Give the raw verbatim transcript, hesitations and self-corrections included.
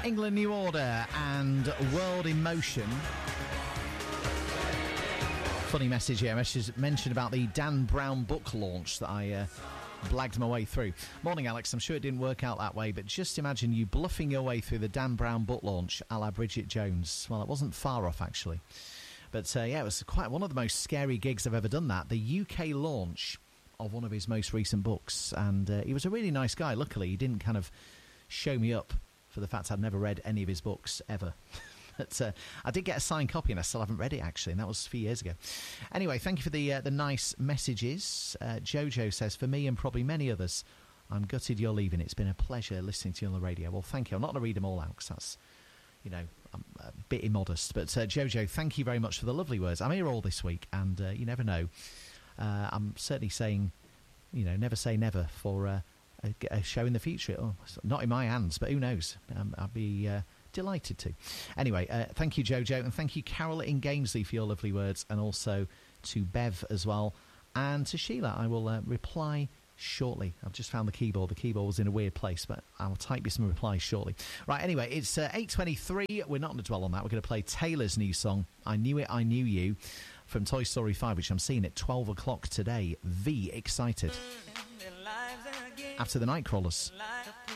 England New Order and World in Motion. Funny message here. Message mentioned about the Dan Brown book launch that I uh, blagged my way through. Morning, Alex. I'm sure it didn't work out that way, but just imagine you bluffing your way through the Dan Brown book launch a la Bridget Jones. Well, it wasn't far off, actually. But, uh, yeah, it was quite one of the most scary gigs I've ever done, that. The U K launch of one of his most recent books. And uh, he was a really nice guy. Luckily, he didn't kind of show me up for the fact I'd never read any of his books, ever. But uh, I did get a signed copy, and I still haven't read it, actually, and that was a few years ago. Anyway, thank you for the uh, the nice messages. Uh, Jojo says, for me and probably many others, I'm gutted you're leaving. It's been a pleasure listening to you on the radio. Well, thank you. I'm not going to read them all out, because that's, you know, I'm a bit immodest. But uh, Jojo, thank you very much for the lovely words. I'm here all this week, and uh, you never know. Uh, I'm certainly saying, you know, never say never for uh, a, a show in the future. Oh, it's not in my hands, but who knows? Um, I'll be... Uh, delighted to. Anyway, uh, thank you, Jojo, and thank you, Carol in Gamesley, for your lovely words, and also to Bev as well, and to Sheila. I will uh, reply shortly. I've just found the keyboard. The keyboard was in a weird place, but I'll type you some replies shortly. Right, anyway, it's uh, eight twenty-three. We're not going to dwell on that. We're going to play Taylor's new song, I Knew It, I Knew You, from Toy Story five, which I'm seeing at twelve o'clock today. V, excited. After the Nightcrawlers.